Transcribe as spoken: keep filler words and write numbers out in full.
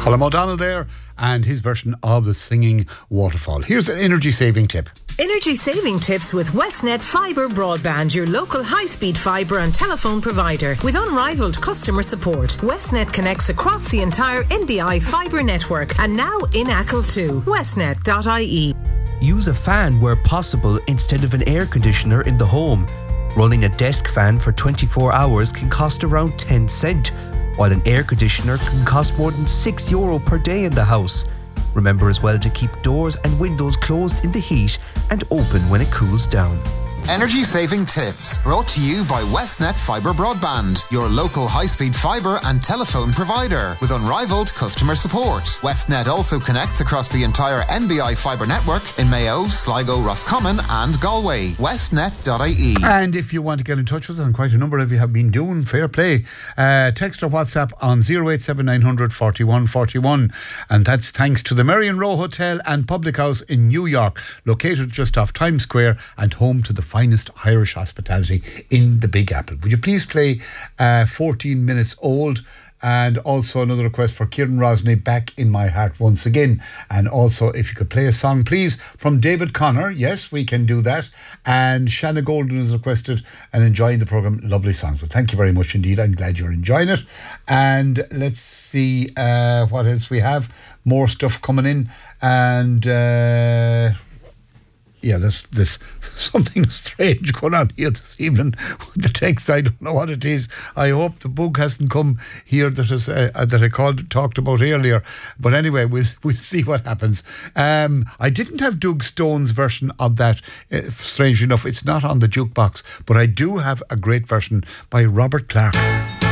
Colm O'Donnell there and his version of the Singing Waterfall. Here's an energy saving tip. Energy saving tips with Westnet Fibre Broadband, your local high-speed fibre and telephone provider. With unrivaled customer support, Westnet connects across the entire N B I fibre network and now in Achill too. westnet dot I E. Use a fan where possible instead of an air conditioner in the home. Running a desk fan for twenty-four hours can cost around ten cent, while an air conditioner can cost more than six euro per day in the house. Remember as well to keep doors and windows closed in the heat and open when it cools down. Energy saving tips brought to you by Westnet Fibre Broadband, your local high-speed fibre and telephone provider with unrivaled customer support. Westnet also connects across the entire N B I fibre network in Mayo, Sligo, Roscommon and Galway. westnet dot I E. And if you want to get in touch with us, and quite a number of you have been doing, fair play, uh, text or WhatsApp on oh eight seven nine hundred forty-one forty-one, and that's thanks to the Marion Row Hotel and Public House in New York, located just off Times Square and home to the finest Irish hospitality in the Big Apple. Would you please play uh, fourteen minutes old? And also another request for Kieran Rosney, Back in My Heart Once Again. And also, if you could play a song, please, from David Connor. Yes, we can do that. And Shanna Golden has requested and enjoying the programme. Lovely songs. Well, thank you very much indeed. I'm glad you're enjoying it. And let's see uh, what else we have. More stuff coming in. And... Uh, Yeah, there's, there's something strange going on here this evening with the text. I don't know what it is. I hope the bug hasn't come here that is uh, that I called talked about earlier. But anyway, we'll we'll see what happens. Um, I didn't have Doug Stone's version of that. Uh, strange enough, it's not on the jukebox, but I do have a great version by Robert Clark.